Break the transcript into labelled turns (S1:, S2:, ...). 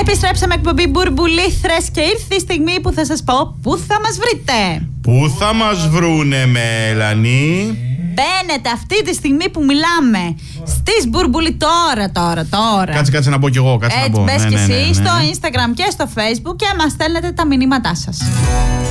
S1: Επιστρέψαμε, εκπομπή Μπουρμπουλήθρες, και ήρθε η στιγμή που θα σας πω πού θα μας βρείτε.
S2: Πού θα μας βρούνε, Μέλανη?
S1: Μπαίνετε αυτή τη στιγμή που μιλάμε στις Μπουρμπουλί. Τώρα.
S2: Κάτσε να πω κι εγώ.
S1: Έτσι, μπες και εσύ στο Instagram και στο Facebook και μας στέλνετε τα μηνύματά σας.